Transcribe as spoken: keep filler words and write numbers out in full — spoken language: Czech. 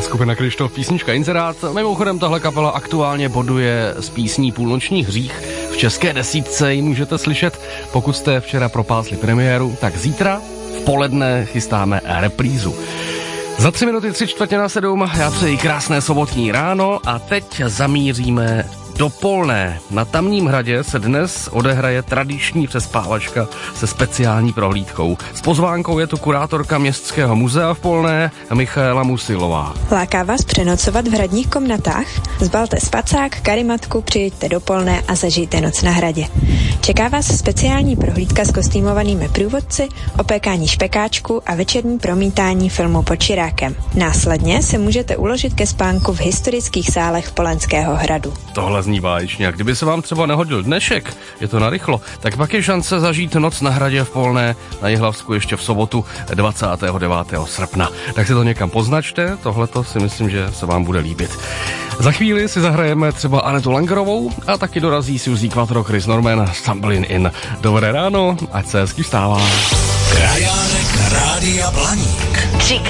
Skupina Kryštof, písnička Inzerát. Mimochodem tahle kapela aktuálně boduje s písní Půlnoční hřích. V české desítce ji můžete slyšet. Pokud jste včera propásli premiéru, tak zítra v poledne chystáme reprízu. Za tři minuty tři čtvrtě na sedm, já přeji krásné sobotní ráno a teď zamíříme do Polné. Na Tamním hradě se dnes odehraje tradiční přespávačka se speciální prohlídkou. S pozvánkou je tu kurátorka Městského muzea v Polné Michaela Musilová. Láká vás přenocovat v hradních komnatách? Zbalte spacák, karimatku, přijeďte do Polné a zažijte noc na hradě. Čeká vás speciální prohlídka s kostýmovanými průvodci, opékání špekáčku a večerní promítání filmu Pod Čirákem. Následně se můžete uložit ke spánku v historických sálech Polenského hradu. Tohle zní báječně. A kdyby se vám třeba nehodil dnešek, je to narychlo, tak pak je šance zažít noc na hradě v Polné na Jihlavsku ještě v sobotu dvacátého devátého srpna. Tak si to někam poznačte, tohleto si myslím, že se vám bude líbit. Za chvíli si zahrajeme třeba Anetu Langerovou a taky dorazí Suzy Quattro, Chris Norman, Stumbling In. Dobré ráno, ať se hezky vstává. Krajánek Rádia Blaník.